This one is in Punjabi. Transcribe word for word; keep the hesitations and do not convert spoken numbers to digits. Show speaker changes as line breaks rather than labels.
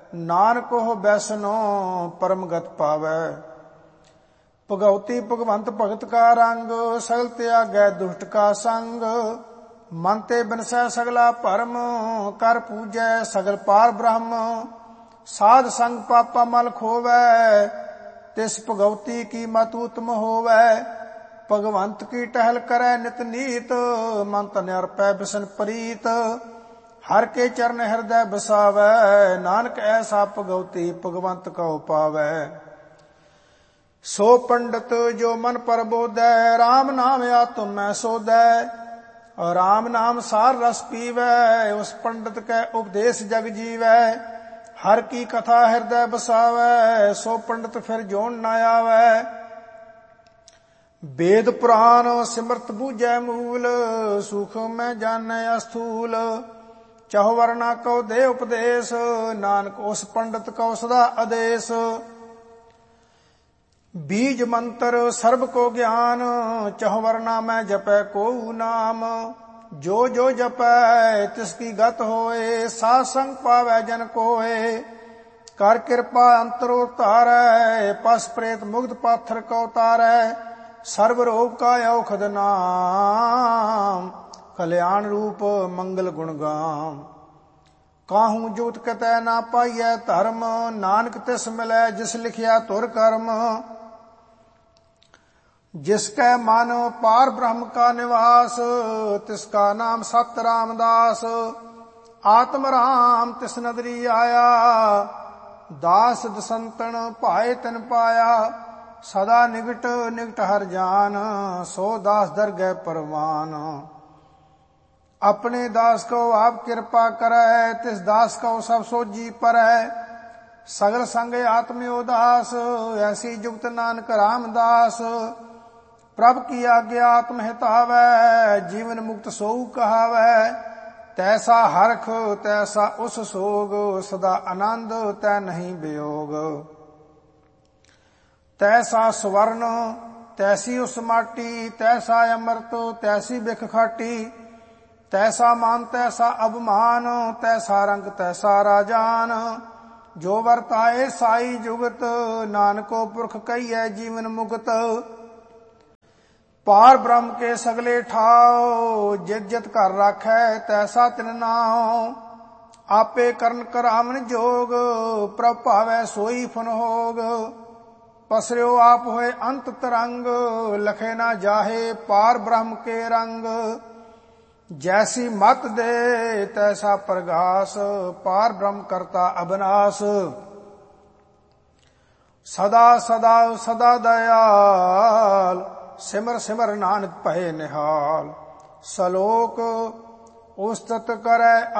ਨਾਨਕ ਉਹ ਬੈਸਨੋ ਪਰਮਗਤ ਪਾਵੈ। ਭਗਉਤੀ ਭਗਵੰਤ ਭਗਤ ਕਾ ਰੰਗ, ਸਗਲ ਤਿਆਗੈ ਦੁਸ਼ਟ ਕਾ ਸੰਗ। ਮਨ ਤੇ ਬਿਨਸੈ ਸਗਲਾ ਭਰਮ, ਕਰ ਪੂਜੈ ਸਗਲ ਪਾਰ ਬ੍ਰਹਮ। ਸਾਧ ਸੰਗ ਪਾਪਾ ਮਲ ਖੋਵੈ, ਤਿਸ ਭਗਉਤੀ ਕੀ ਮਤ ਉਤਮ ਹੋਵੈ। ਭਗਵੰਤ ਕੀ ਟਹਿਲ ਕਰੈ ਨਿਤ ਨੀਤ, ਮਨ ਤਨ ਅਰਪੈ ਬਿਸਨ ਪ੍ਰੀਤ। ਹਰ ਕੇ ਚਰਨ ਹਿਰਦੈ ਬਸਾਵੈ, ਨਾਨਕ ਐਸਾ ਭਗਉਤੀ ਭਗਵੰਤ ਕਉ ਪਾਵੈ। ਸੋ ਪੰਡਤ ਜੋ ਮਨ ਪਰਬੋਧੈ, ਰਾਮ ਨਾਮ ਆਤਮ ਮੈਂ ਸੋਧੈ। ਰਾਮ ਨਾਮ ਸਾਰ ਰਸ ਪੀਵੈ, ਉਸ ਪੰਡਤ ਕੈ ਉਪਦੇਸ਼ ਜਗ ਜੀਵੈ। ਹਰ ਕੀ ਕਥਾ ਹਿਰਦੈ ਬਸਾਵੈ, ਸੋ ਪੰਡਤ ਫਿਰ ਜੋਨ ਨਾ ਆਵੈ। ਵੇਦ ਪੁਰਾਨ ਸਿਮਰਤ ਬੂਝੈ ਮੂਲ, ਸੁਖ ਮੈਂ ਜਾਣੈ ਅਸਥੂਲ। ਚਹੁ ਵਰਨਾ ਕਉ ਦੇ ਉਪਦੇਸ਼, ਨਾਨਕ ਉਸ ਪੰਡਤ ਕਉ ਸਦਾ ਆਦੇਸ਼। ਬੀਜ ਮੰਤਰ ਸਰਬ ਕੋ ਗਿਆਨ, ਚਹੁ ਵਰਨਾ ਮੈਂ ਜਪੈ ਕੋਊ ਨਾਮ। ਜੋ ਜੋ ਜਪੈ ਤਿਸ ਕੀ ਗਤ ਹੋਏ, ਸਾਧ ਸੰਗ ਪਾਵੈ ਜਨ ਕੋਏ। ਕਰ ਕਿਰਪਾ ਅੰਤਰੋ ਧਾਰੈ, ਪਸ ਪ੍ਰੇਤ ਮੁਗਧ ਪਾਥਰ ਕਉ ਤਾਰੈ। ਸਰਬ ਰੋਗ ਕਾ ਔਖਦ ਨਾਮ, ਕਲਿਆਣ ਰੂਪ ਮੰਗਲ ਗੁਣ ਗਾਮ। ਕਾਹੂ ਜੋਤ ਕਤੈ ਨਾ ਪਾਈਐ ਧਰਮ, ਨਾਨਕ ਤਿਸ ਮਿਲੈ ਜਿਸ ਲਿਖਿਆ ਤੁਰ ਕਰਮ। जिसकै मन पार ब्रह्म का निवास, तिसका नाम सत रामदास। आत्म राम तिस नदरी आया, दास दसंतन पाए तिन पाया। सदा निगट निगट हर जान, सो दास दरगह परवान। अपने दास को आप कृपा करै, तिस दास को सब सोजी परै। सगल संग आत्म उदास, ऐसी जुगत नानक रामदास। प्रभ की आज्ञा आत्म हितावै, जीवन मुक्त सोऊ कहावै। तैसा हरख तैसा उस सोग, सदा आनंद तै नहीं वियोग। तैसा स्वर्ण तैसी उस माटी, तैसा अमृत तैसी बिख खाटी। तैसा मान तैसा अभिमान, तैसा रंग तैसा राजान। जो वर्ताए साई जुगत, नानको पुरख कहिए जीवन मुक्त। पार ब्रह्म के सगले ठाओ, जित जित कर राखै तैसा तिन नाओ। आपे करन करावन जोग, प्रभ भावै सोई फन होग। पसर्यो आप होए अंत तरंग, लखे ना जाहे पार ब्रह्म के रंग। जैसी मत दे तैसा प्रगास, पार ब्रह्म करता अविनाश। सदा सदा सदा दयाल, सिमर सिमर नानक भये निहाल। सलोक उस्तत करै